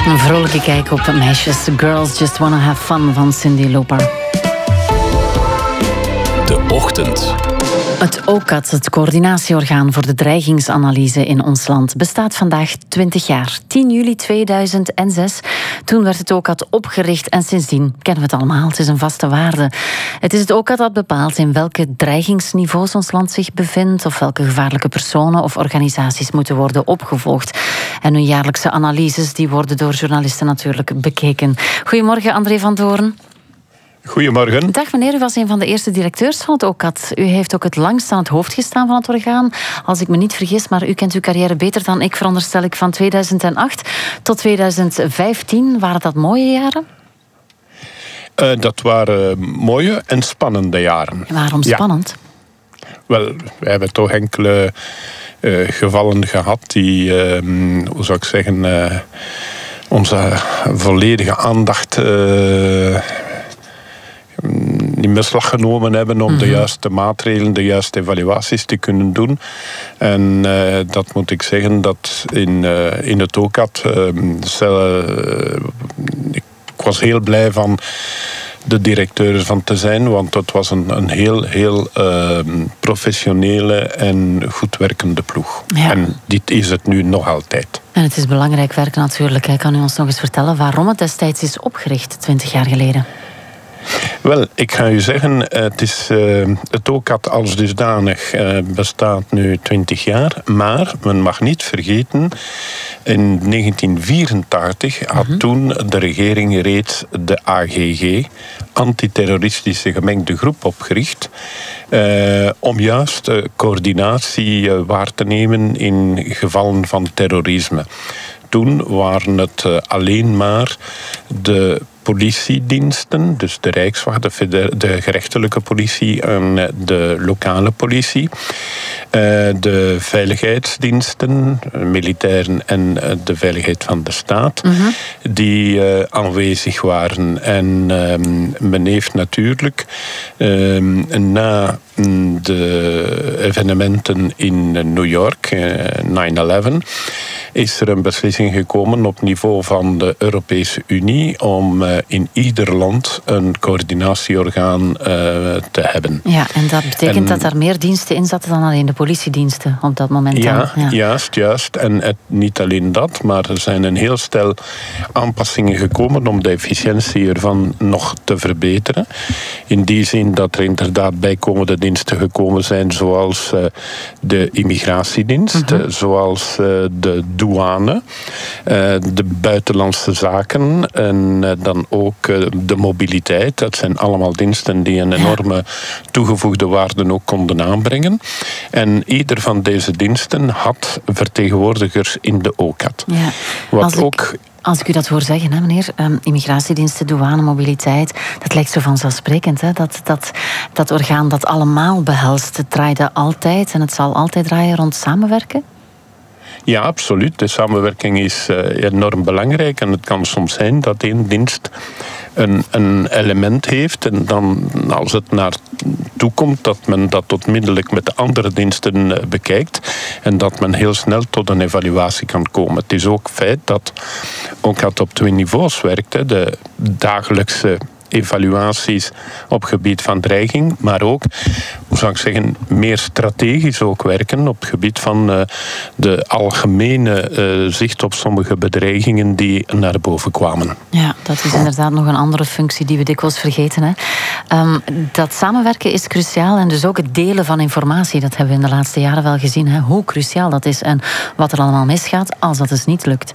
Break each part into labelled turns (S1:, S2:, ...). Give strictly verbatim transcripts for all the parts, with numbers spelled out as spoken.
S1: Een vrolijke kijk op meisjes. Girls Just Wanna Have Fun van Cyndi Lauper.
S2: De Ochtend.
S1: Het O C A D, het coördinatieorgaan voor de dreigingsanalyse in ons land, bestaat vandaag twintig jaar. tien juli tweeduizend zes. Toen werd het O C A D opgericht en sindsdien kennen we het allemaal. Het is een vaste waarde. Het is het O C A D dat bepaalt in welke dreigingsniveaus ons land zich bevindt of welke gevaarlijke personen of organisaties moeten worden opgevolgd. En hun jaarlijkse analyses die worden door journalisten natuurlijk bekeken. Goedemorgen, André van Doorn.
S3: Goedemorgen.
S1: Dag meneer, u was een van de eerste directeurs van het O C A D. U heeft ook het langst aan het hoofd gestaan van het orgaan. Als ik me niet vergis, maar u kent uw carrière beter dan ik, veronderstel ik, van tweeduizend acht tot tweeduizend vijftien. Waren dat mooie jaren?
S3: Uh, dat waren mooie en spannende jaren.
S1: Waarom spannend?
S3: Ja. Wel, we hebben toch enkele uh, gevallen gehad die, uh, hoe zou ik zeggen, uh, onze volledige aandacht Uh, in beslag genomen hebben om mm-hmm. de juiste maatregelen, de juiste evaluaties te kunnen doen. En uh, dat moet ik zeggen, dat in, uh, in het O C A D, uh, uh, ik was heel blij van de directeur van te zijn, want het was een, een heel, heel uh, professionele en goed werkende ploeg. Ja. En dit is het nu nog altijd.
S1: En het is belangrijk werk natuurlijk. Kan u ons nog eens vertellen waarom het destijds is opgericht, twintig jaar geleden?
S3: Wel, ik ga u zeggen, het, is, uh, het O C A D als dusdanig uh, bestaat nu twintig jaar. Maar men mag niet vergeten, in negentien vierentachtig had mm-hmm. toen de regering reeds de A G G, antiterroristische gemengde groep, opgericht. Uh, om juist uh, coördinatie uh, waar te nemen in gevallen van terrorisme. Toen waren het uh, alleen maar de politiediensten, dus de Rijkswacht, de, de gerechtelijke politie en de lokale politie, de veiligheidsdiensten, militairen en de veiligheid van de staat, mm-hmm. die aanwezig waren. En men heeft natuurlijk na de evenementen in New York, nine eleven, is er een beslissing gekomen op niveau van de Europese Unie om uh, in ieder land een coördinatieorgaan uh, te hebben.
S1: Ja, en dat betekent en, dat er meer diensten in zaten dan alleen de politiediensten op dat moment.
S3: Ja, ja. juist, juist. En het, niet alleen dat, maar er zijn een heel stel aanpassingen gekomen om de efficiëntie ervan nog te verbeteren. In die zin dat er inderdaad bijkomende diensten gekomen zijn, zoals uh, de immigratiedienst, mm-hmm. zoals uh, de douane, de buitenlandse zaken en dan ook de mobiliteit. Dat zijn allemaal diensten die een enorme toegevoegde waarde ook konden aanbrengen. En ieder van deze diensten had vertegenwoordigers in de O C A D.
S1: Ja.
S3: Wat
S1: Als ik...
S3: ook...
S1: Als ik u dat hoor zeggen, hè, meneer, um, immigratiediensten, douane, mobiliteit, dat lijkt zo vanzelfsprekend. Hè, dat, dat, dat orgaan dat allemaal behelst. Het draaide altijd en het zal altijd draaien rond samenwerken?
S3: Ja, absoluut. De samenwerking is uh, enorm belangrijk. En het kan soms zijn dat één dienst een, een element heeft. En dan, als het naartoe komt, dat men dat onmiddellijk met de andere diensten uh, bekijkt. En dat men heel snel tot een evaluatie kan komen. Het is ook feit dat ook het op twee niveaus werkt. Hè. De dagelijkse evaluaties op gebied van dreiging, maar ook, hoe zou ik zeggen, meer strategisch ook werken op het gebied van uh, de algemene uh, zicht op sommige bedreigingen die naar boven kwamen.
S1: Ja, dat is inderdaad nog een andere functie die we dikwijls vergeten. Hè. Um, dat samenwerken is cruciaal en dus ook het delen van informatie, dat hebben we in de laatste jaren wel gezien, hè, hoe cruciaal dat is en wat er allemaal misgaat als dat dus niet lukt.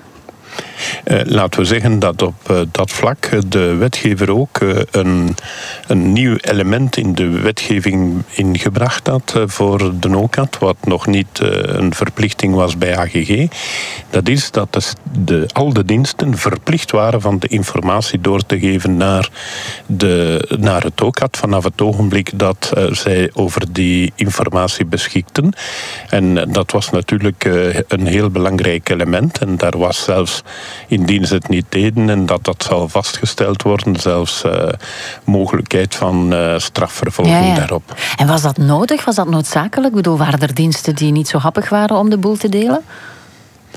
S3: Uh, laten we zeggen dat op uh, dat vlak de wetgever ook uh, een, een nieuw element in de wetgeving ingebracht had uh, voor de O C A D, wat nog niet uh, een verplichting was bij A G G. Dat is dat de, de, al de diensten verplicht waren van de informatie door te geven naar, de, naar het O C A D vanaf het ogenblik dat uh, zij over die informatie beschikten. En uh, dat was natuurlijk uh, een heel belangrijk element en daar was zelfs, indien ze het niet deden en dat dat zal vastgesteld worden, zelfs uh, mogelijkheid van uh, strafvervolging ja, ja. daarop.
S1: En was dat nodig? Was dat noodzakelijk? Ik bedoel, waren er diensten die niet zo happig waren om de boel te delen?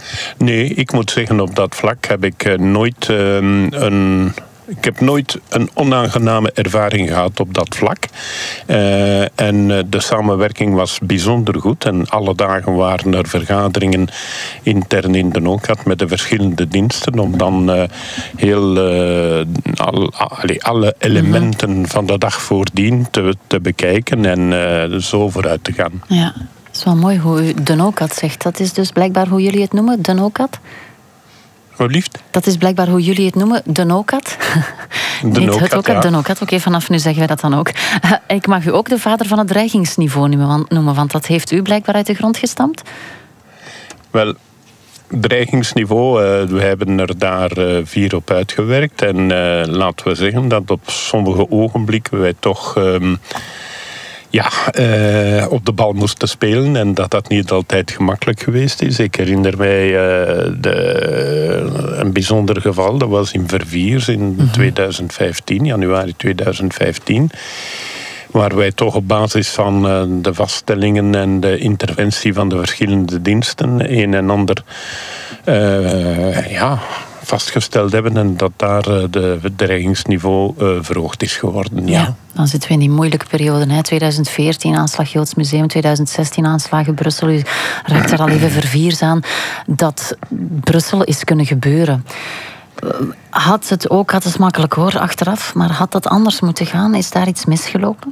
S3: Nee, ik moet zeggen, op dat vlak heb ik uh, nooit uh, een... Ik heb nooit een onaangename ervaring gehad op dat vlak. Uh, en uh, de samenwerking was bijzonder goed. En alle dagen waren er vergaderingen intern in de NOCAT met de verschillende diensten. Om dan uh, heel, uh, al, allee, alle elementen mm-hmm. van de dag voordien te, te bekijken. En uh, zo vooruit te gaan.
S1: Ja, het is wel mooi hoe u de NOCAT zegt. Dat is dus blijkbaar hoe jullie het noemen, de NOCAT?
S3: Oh, liefd.
S1: Dat is blijkbaar hoe jullie het noemen, de NOCAT.
S3: De NOCAT, ja.
S1: De NOCAT, oké, okay, vanaf nu zeggen wij dat dan ook. Uh, ik mag u ook de vader van het dreigingsniveau noemen, want dat heeft u blijkbaar uit de grond gestampt.
S3: Wel, dreigingsniveau, uh, we hebben er daar uh, vier op uitgewerkt. En uh, laten we zeggen dat op sommige ogenblikken wij toch... Um, Ja, uh, op de bal moesten spelen en dat dat niet altijd gemakkelijk geweest is. Ik herinner mij uh, de, een bijzonder geval, dat was in Verviers in mm-hmm. twintig vijftien, januari twintig vijftien. Waar wij toch op basis van uh, de vaststellingen en de interventie van de verschillende diensten een en ander uh, ja, vastgesteld hebben en dat daar uh, de, het dreigingsniveau uh, verhoogd is geworden. Ja.
S1: Ja, dan zitten we in die moeilijke periode. Hè? twintig veertien aanslag Joods Museum, twintig zestien aanslagen Brussel. U raakt daar al even Verviers aan. Dat Brussel is kunnen gebeuren. Had het ook, had het makkelijk hoor, achteraf, maar had dat anders moeten gaan? Is daar iets misgelopen?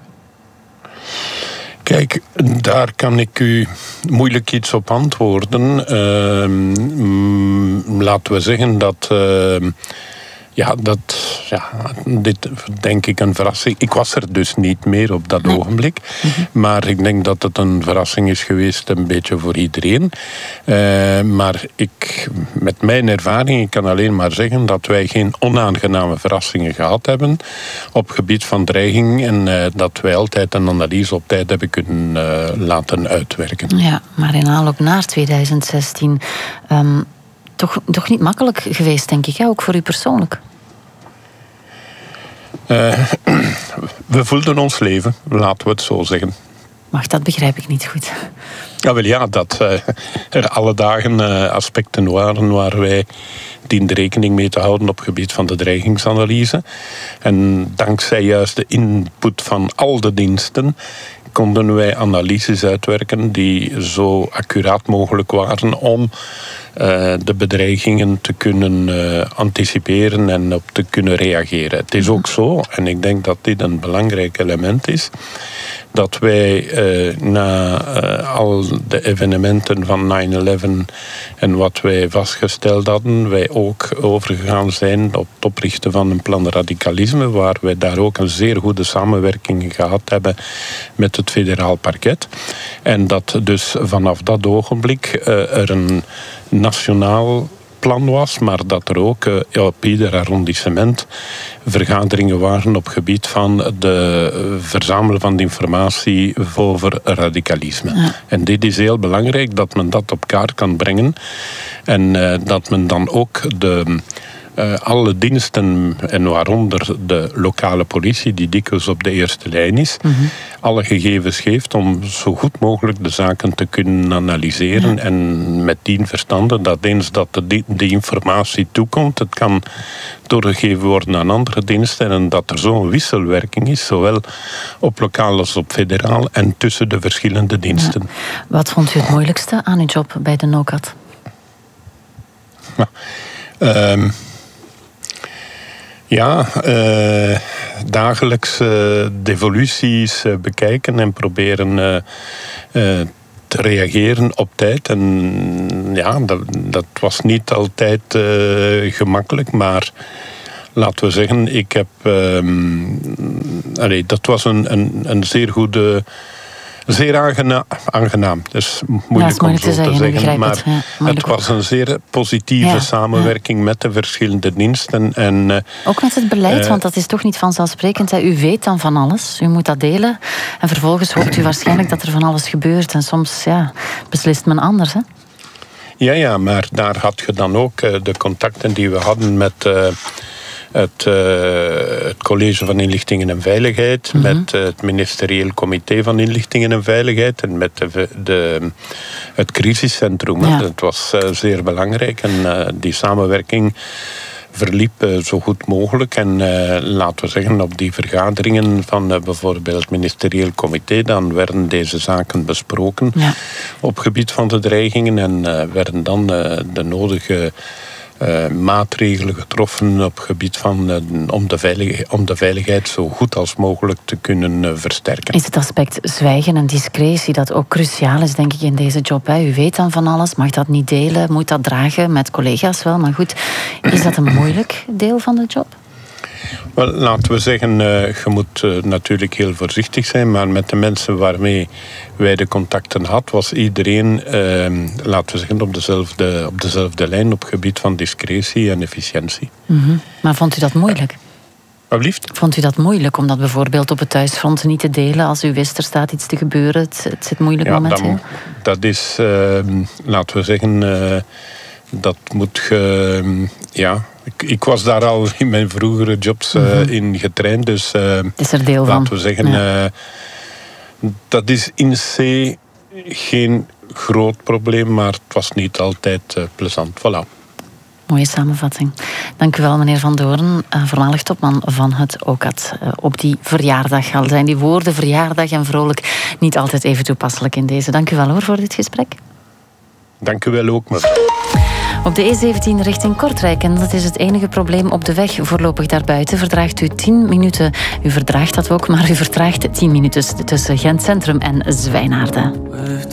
S3: Kijk, daar kan ik u moeilijk iets op antwoorden. Uh, mm, laten we zeggen dat... Uh, ja, dat... Ja, dit denk ik een verrassing. Ik was er dus niet meer op dat nee. ogenblik. Mm-hmm. Maar ik denk dat het een verrassing is geweest, een beetje voor iedereen. Uh, maar ik, met mijn ervaring, ik kan alleen maar zeggen dat wij geen onaangename verrassingen gehad hebben op gebied van dreiging. En uh, dat wij altijd een analyse op tijd hebben kunnen uh, laten uitwerken.
S1: Ja, maar in aanloop naar twintig zestien... Um, toch, toch niet makkelijk geweest, denk ik, hè? Ook voor u persoonlijk.
S3: Uh, we voelden ons leven, laten we het zo zeggen.
S1: Wacht, dat begrijp ik niet goed.
S3: Ja, wel ja, dat uh, er alle dagen uh, aspecten waren waar wij dienden rekening mee te houden op het gebied van de dreigingsanalyse. En dankzij juist de input van al de diensten konden wij analyses uitwerken die zo accuraat mogelijk waren om uh, de bedreigingen te kunnen uh, anticiperen en op te kunnen reageren. Het is ook zo, en ik denk dat dit een belangrijk element is, dat wij uh, na uh, al de evenementen van nine eleven en wat wij vastgesteld hadden, wij ook overgegaan zijn op het oprichten van een plan radicalisme, waar wij daar ook een zeer goede samenwerking gehad hebben met het federaal parket. En dat dus vanaf dat ogenblik uh, er een nationaal plan was, maar dat er ook uh, op ieder arrondissement vergaderingen waren op gebied van de uh, verzamelen van de informatie over radicalisme. Ja. En dit is heel belangrijk, dat men dat op kaart kan brengen en uh, dat men dan ook de... Uh, alle diensten, en waaronder de lokale politie, die dikwijls op de eerste lijn is, mm-hmm. alle gegevens geeft om zo goed mogelijk de zaken te kunnen analyseren. Ja. En met dien verstande dat eens dat de, de informatie toekomt, het kan doorgegeven worden aan andere diensten en dat er zo'n wisselwerking is, zowel op lokaal als op federaal en tussen de verschillende diensten. Ja.
S1: Wat vond u het moeilijkste aan uw job bij de NOCAT?
S3: Ja, um, Ja, uh, dagelijks uh, de evoluties uh, bekijken en proberen uh, uh, te reageren op tijd. En ja, dat, dat was niet altijd uh, gemakkelijk, maar laten we zeggen, ik heb... Um, allee, dat was een, een, een zeer goede... Zeer aangena- aangenaam, dus moeilijk
S1: ja,
S3: om zo te zeggen, te zeggen maar
S1: het, ja,
S3: het was een zeer positieve ja, samenwerking ja. met de verschillende diensten. En, uh,
S1: ook met het beleid, uh, want dat is toch niet vanzelfsprekend. Hè? U weet dan van alles, u moet dat delen en vervolgens hoopt u waarschijnlijk dat er van alles gebeurt en soms ja, beslist men anders. Hè?
S3: Ja, ja, maar daar had je dan ook uh, de contacten die we hadden met... Uh, het, uh, het College van Inlichtingen en Veiligheid, mm-hmm. met het Ministerieel Comité van Inlichtingen en Veiligheid en met de, de, het crisiscentrum. Ja. Het was uh, zeer belangrijk en uh, die samenwerking verliep uh, zo goed mogelijk. En uh, laten we zeggen, op die vergaderingen van uh, bijvoorbeeld het ministerieel comité, dan werden deze zaken besproken ja. op gebied van de dreigingen en uh, werden dan uh, de nodige uh, maatregelen getroffen op gebied van uh, om, de veilig- om de veiligheid zo goed als mogelijk te kunnen uh, versterken.
S1: Is het aspect zwijgen en discretie dat ook cruciaal is, denk ik, in deze job? Hè? U weet dan van alles, mag dat niet delen, moet dat dragen met collega's wel, maar goed, is dat een moeilijk deel van de job?
S3: Wel, laten we zeggen, uh, je moet uh, natuurlijk heel voorzichtig zijn, maar met de mensen waarmee wij de contacten hadden, was iedereen, uh, laten we zeggen, op dezelfde, op dezelfde lijn op gebied van discretie en efficiëntie.
S1: Mm-hmm. Maar vond u dat moeilijk?
S3: Alsjeblieft?
S1: Vond u dat moeilijk om dat bijvoorbeeld op het thuisfront niet te delen als u wist er staat iets te gebeuren? Het, het zit moeilijk
S3: ja,
S1: momenteel.
S3: Dan, dat is, uh, laten we zeggen, uh, dat moet je, ja. Ik, ik was daar al in mijn vroegere jobs uh, mm-hmm. in getraind, dus uh,
S1: is er deel
S3: laten
S1: van.
S3: we zeggen, ja. uh, dat is in C geen groot probleem, maar het was niet altijd uh, plezant. Voilà.
S1: Mooie samenvatting. Dank u wel, meneer Van Doorn, voormalig topman van het O C A T. Op die verjaardag, al zijn die woorden verjaardag en vrolijk niet altijd even toepasselijk in deze. Dank u wel hoor voor dit gesprek.
S3: Dank u wel ook, mevrouw.
S1: Op de E zeventien richting Kortrijk, en dat is het enige probleem op de weg voorlopig daarbuiten, verdraagt u tien minuten. U verdraagt dat ook, maar u vertraagt tien minuten tussen Gent Centrum en Zwijnaarden.